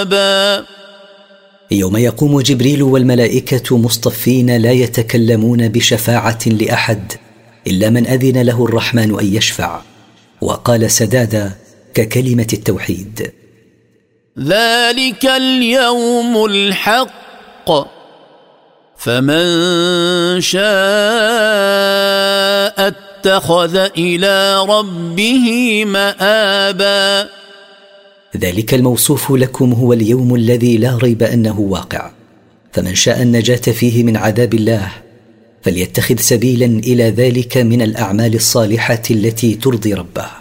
يوم يقوم جبريل والملائكة مصطفين لا يتكلمون بشفاعة لأحد إلا من أذن له الرحمن أن يشفع، وقال سدادا ككلمة التوحيد: ذلك اليوم الحق فمن شاء اتخذ إلى ربه مآبا. ذلك الموصوف لكم هو اليوم الذي لا ريب أنه واقع، فمن شاء النجاة فيه من عذاب الله فليتخذ سبيلا إلى ذلك من الأعمال الصالحة التي ترضي ربه.